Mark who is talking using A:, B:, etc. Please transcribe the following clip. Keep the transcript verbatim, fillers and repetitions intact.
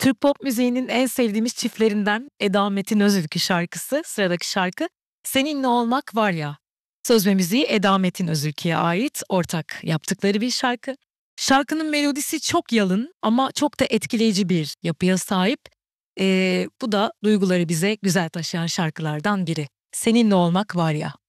A: Türk pop müziğinin en sevdiğimiz çiftlerinden Eda Metin Özülkü şarkısı, sıradaki şarkı Seninle Olmak Var Ya. Söz ve müziği Eda Metin Özülkü'ye ait ortak yaptıkları bir şarkı. Şarkının melodisi çok yalın ama çok da etkileyici bir yapıya sahip. Ee, bu da duyguları bize güzel taşıyan şarkılardan biri. Seninle Olmak Var Ya.